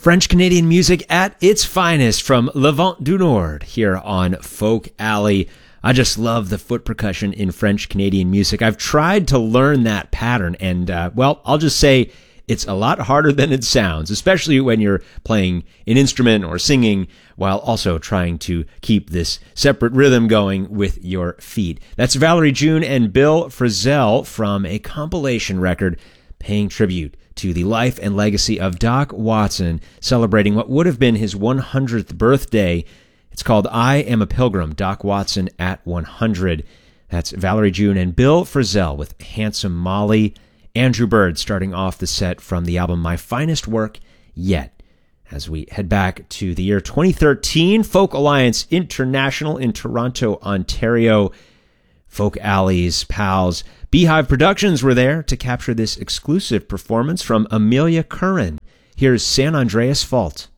French-Canadian music at its finest from Le Vent du Nord here on Folk Alley. I just love the foot percussion in French-Canadian music. I've tried to learn that pattern, and, I'll just say it's a lot harder than it sounds, especially when you're playing an instrument or singing while also trying to keep this separate rhythm going with your feet. That's Valerie June and Bill Frisell from a compilation record paying tribute to the life and legacy of Doc Watson, celebrating what would have been his 100th birthday. It's called I Am a Pilgrim, Doc Watson at 100. That's Valerie June and Bill Frisell with Handsome Molly. Andrew Bird starting off the set from the album My Finest Work Yet. As we head back to the year 2013, Folk Alliance International in Toronto, Ontario. Folk Alley's pals Beehive Productions were there to capture this exclusive performance from Amelia Curran. Here's San Andreas Fault.